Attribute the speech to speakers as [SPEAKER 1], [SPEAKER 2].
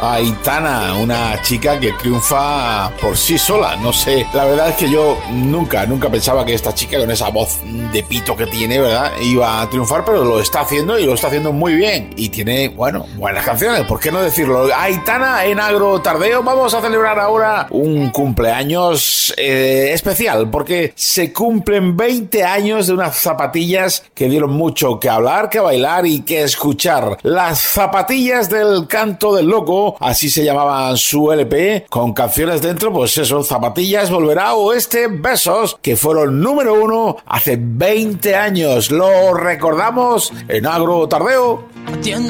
[SPEAKER 1] Aitana, una chica que triunfa por sí sola. No sé, la verdad es que yo nunca pensaba que esta chica con esa voz de pito que tiene, ¿verdad?, iba a triunfar, pero lo está haciendo y lo está haciendo muy bien. Y tiene, bueno, buenas canciones, ¿por qué no decirlo? Aitana en Agro Tardeo. Vamos a celebrar ahora un cumpleaños especial, porque se cumplen 20 años de unas zapatillas que dieron mucho que hablar, que bailar y que escuchar. Las zapatillas del Canto del Loco, así se llamaban su LP, con canciones dentro, pues eso, Zapatillas, Volverá o Besos, que fueron número 1 hace 20 años. Lo recordamos en Agro Tardeo.